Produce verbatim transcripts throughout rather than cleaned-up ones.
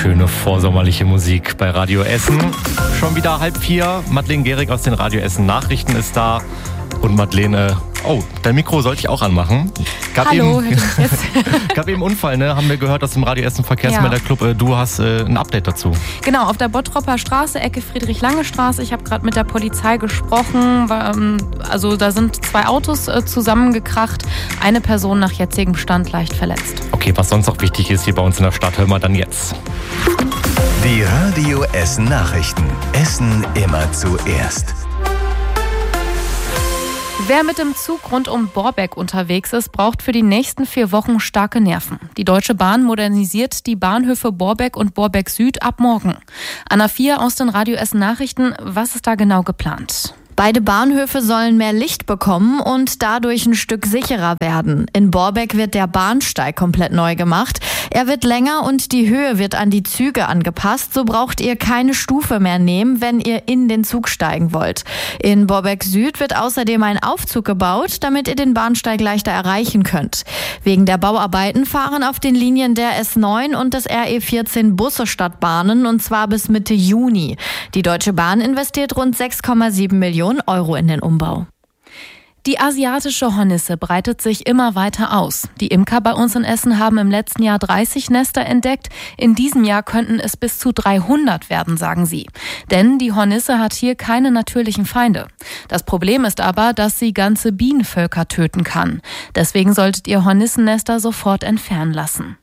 schöne vorsommerliche Musik bei Radio Essen. Schon wieder halb vier. Madeleine Gehrig aus den Radio Essen Nachrichten ist da. Und Madeleine, oh, dein Mikro sollte ich auch anmachen. Gab Hallo, eben, jetzt. gab eben Unfall, ne? Haben wir gehört aus dem Radio Essen Verkehrsmelderclub. Ja. Du hast äh, ein Update dazu. Genau, auf der Bottropper Straße, Ecke Friedrich-Lange-Straße. Ich habe gerade mit der Polizei gesprochen. Also da sind zwei Autos äh, zusammengekracht. Eine Person nach jetzigem Stand leicht verletzt. Okay, was sonst noch wichtig ist hier bei uns in der Stadt, hören wir dann jetzt. Die Radio Essen Nachrichten. Essen immer zuerst. Wer mit dem Zug rund um Borbeck unterwegs ist, braucht für die nächsten vier Wochen starke Nerven. Die Deutsche Bahn modernisiert die Bahnhöfe Borbeck und Borbeck Süd ab morgen. Anna vier aus den Radio Essen Nachrichten. Was ist da genau geplant? Beide Bahnhöfe sollen mehr Licht bekommen und dadurch ein Stück sicherer werden. In Borbeck wird der Bahnsteig komplett neu gemacht. Er wird länger und die Höhe wird an die Züge angepasst. So braucht ihr keine Stufe mehr nehmen, wenn ihr in den Zug steigen wollt. In Borbeck Süd wird außerdem ein Aufzug gebaut, damit ihr den Bahnsteig leichter erreichen könnt. Wegen der Bauarbeiten fahren auf den Linien der S neun und des R E vierzehn Busse statt Bahnen, und zwar bis Mitte Juni. Die Deutsche Bahn investiert rund sechs Komma sieben Millionen Euro in den Umbau. Die asiatische Hornisse breitet sich immer weiter aus. Die Imker bei uns in Essen haben im letzten Jahr dreißig Nester entdeckt. In diesem Jahr könnten es bis zu dreihundert werden, sagen sie. Denn die Hornisse hat hier keine natürlichen Feinde. Das Problem ist aber, dass sie ganze Bienenvölker töten kann. Deswegen solltet ihr Hornissennester sofort entfernen lassen.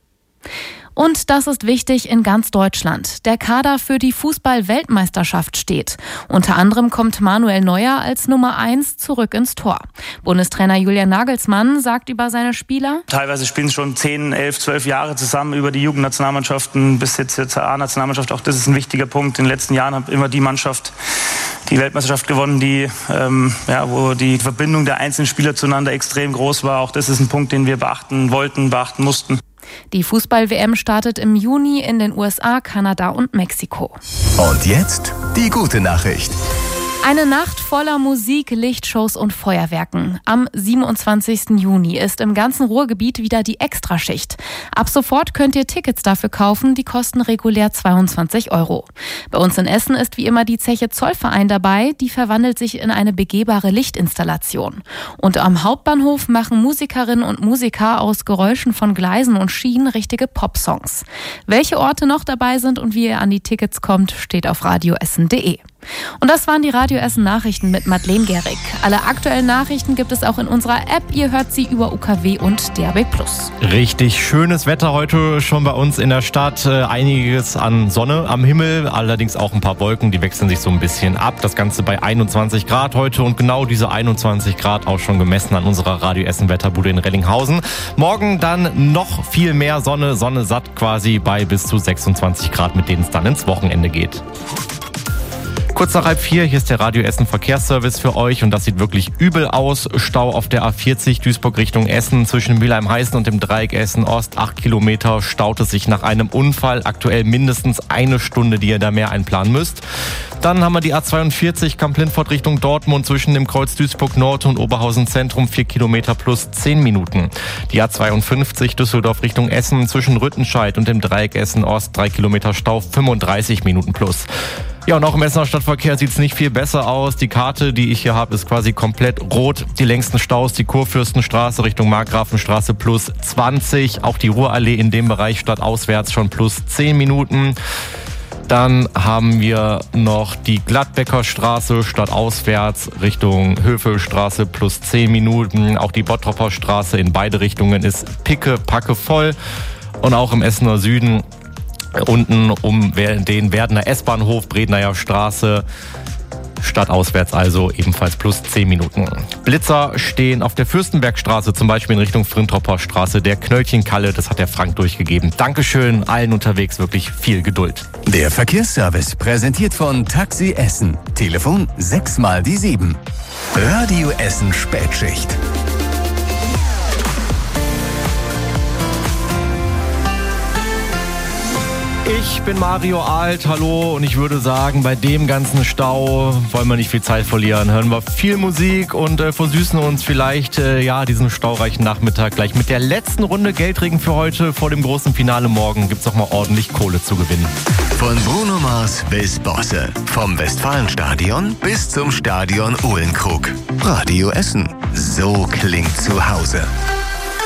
Und das ist wichtig in ganz Deutschland. Der Kader für die Fußball-Weltmeisterschaft steht. Unter anderem kommt Manuel Neuer als Nummer eins zurück ins Tor. Bundestrainer Julian Nagelsmann sagt über seine Spieler: Teilweise spielen sie schon zehn, elf, zwölf Jahre zusammen über die Jugendnationalmannschaften bis jetzt zur A-Nationalmannschaft. Auch das ist ein wichtiger Punkt. In den letzten Jahren hat immer die Mannschaft die Weltmeisterschaft gewonnen, die, ähm, ja, wo die Verbindung der einzelnen Spieler zueinander extrem groß war. Auch das ist ein Punkt, den wir beachten wollten, beachten mussten. Die Fußball-W M startet im Juni in den U S A, Kanada und Mexiko. Und jetzt die gute Nachricht. Eine Nacht voller Musik, Lichtshows und Feuerwerken. Am siebenundzwanzigsten Juni ist im ganzen Ruhrgebiet wieder die Extraschicht. Ab sofort könnt ihr Tickets dafür kaufen, die kosten regulär zweiundzwanzig Euro. Bei uns in Essen ist wie immer die Zeche Zollverein dabei, die verwandelt sich in eine begehbare Lichtinstallation. Und am Hauptbahnhof machen Musikerinnen und Musiker aus Geräuschen von Gleisen und Schienen richtige Popsongs. Welche Orte noch dabei sind und wie ihr an die Tickets kommt, steht auf radioessen punkt de. Und das waren die Radio Essen Nachrichten mit Madeleine Gehrig. Alle aktuellen Nachrichten gibt es auch in unserer App. Ihr hört sie über U K W und D A B plus. Richtig schönes Wetter heute schon bei uns in der Stadt. Einiges an Sonne am Himmel, allerdings auch ein paar Wolken, die wechseln sich so ein bisschen ab. Das Ganze bei einundzwanzig Grad heute und genau diese einundzwanzig Grad auch schon gemessen an unserer Radio Essen Wetterbude in Rellinghausen. Morgen dann noch viel mehr Sonne, Sonne satt quasi bei bis zu sechsundzwanzig Grad, mit denen es dann ins Wochenende geht. Kurz nach halb vier, hier ist der Radio Essen Verkehrsservice für euch und das sieht wirklich übel aus. Stau auf der A vierzig Duisburg Richtung Essen zwischen Mülheim-Heißen und dem Dreieck Essen-Ost. Acht Kilometer staut es sich nach einem Unfall. Aktuell mindestens eine Stunde, die ihr da mehr einplanen müsst. Dann haben wir die A zweiundvierzig Kamp-Lindfort Richtung Dortmund zwischen dem Kreuz Duisburg Nord und Oberhausen Zentrum. Vier Kilometer plus zehn Minuten. Die A zweiundfünfzig Düsseldorf Richtung Essen zwischen Rüttenscheid und dem Dreieck Essen-Ost. Drei Kilometer Stau, fünfunddreißig Minuten plus. Ja, und auch im Essener Stadtverkehr sieht es nicht viel besser aus. Die Karte, die ich hier habe, ist quasi komplett rot. Die längsten Staus, die Kurfürstenstraße Richtung Markgrafenstraße plus zwanzig. Auch die Ruhrallee in dem Bereich stadtauswärts schon plus zehn Minuten. Dann haben wir noch die Gladbecker Straße stadtauswärts Richtung Höfelstraße plus zehn Minuten. Auch die Bottropper Straße in beide Richtungen ist picke-packe voll. Und auch im Essener Süden unten um den Werdener S-Bahnhof, Brednayer Straße, stadtauswärts also ebenfalls plus zehn Minuten. Blitzer stehen auf der Fürstenbergstraße, zum Beispiel in Richtung Frintropper Straße. Der Knöllchenkalle, das hat der Frank durchgegeben. Dankeschön, allen unterwegs wirklich viel Geduld. Der Verkehrsservice präsentiert von Taxi Essen. Telefon sechs mal die sieben. Radio Essen Spätschicht. Ich bin Mario Alt, hallo, und ich würde sagen, bei dem ganzen Stau wollen wir nicht viel Zeit verlieren. Hören wir viel Musik und äh, versüßen uns vielleicht äh, ja diesen staureichen Nachmittag gleich mit der letzten Runde Geldregen für heute. Vor dem großen Finale morgen gibt's auch mal ordentlich Kohle zu gewinnen. Von Bruno Mars bis Bosse, vom Westfalenstadion bis zum Stadion Uhlenkrug. Radio Essen, so klingt zu Hause.